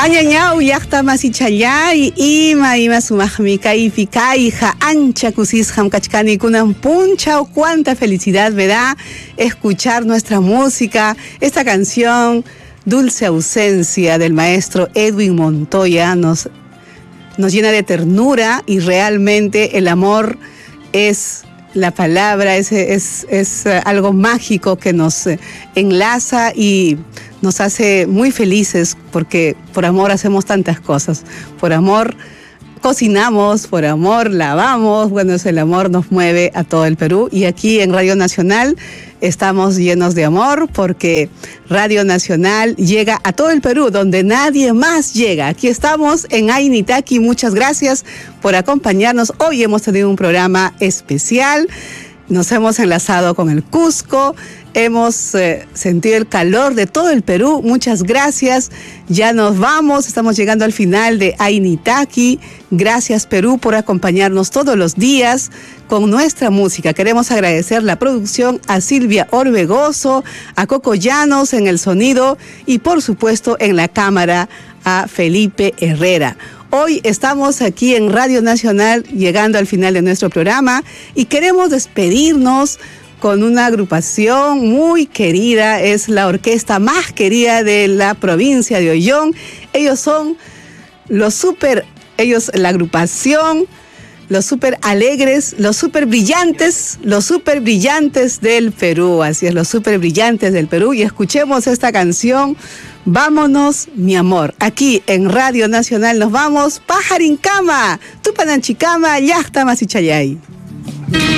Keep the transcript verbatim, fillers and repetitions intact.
Añañau llaqta masichallay ima ima sumaqmi kaypi kayqa ancha kusisqam kachkani kunan puncha. Cuánta felicidad me da escuchar nuestra música, esta canción Dulce Ausencia del maestro Edwin Montoya nos, nos llena de ternura, y realmente el amor es la palabra, es, es, es algo mágico que nos enlaza y nos hace muy felices, porque por amor hacemos tantas cosas. Por amor cocinamos, por amor lavamos. Bueno, es el amor nos mueve a todo el Perú, y aquí en Radio Nacional estamos llenos de amor, porque Radio Nacional llega a todo el Perú, donde nadie más llega. Aquí estamos en Ainitaki. Muchas gracias por acompañarnos. Hoy hemos tenido un programa especial. Nos hemos enlazado con el Cusco, hemos eh, sentido el calor de todo el Perú. Muchas gracias. Ya nos vamos, estamos llegando al final de Ainitaki. Gracias, Perú, por acompañarnos todos los días con nuestra música. Queremos agradecer la producción a Silvia Orbegoso, a Coco Llanos en el sonido y, por supuesto, en la cámara a Felipe Herrera. Hoy estamos aquí en Radio Nacional llegando al final de nuestro programa y queremos despedirnos con una agrupación muy querida. Es la orquesta más querida de la provincia de Ollón. Ellos son los super, ellos, la agrupación, los super alegres, los super brillantes, los super brillantes del Perú. Así es, los super brillantes del Perú. Y escuchemos esta canción, Vámonos, mi amor. Aquí en Radio Nacional nos vamos. Pajarincama, Tupananchikama, Llaqta Masichallay.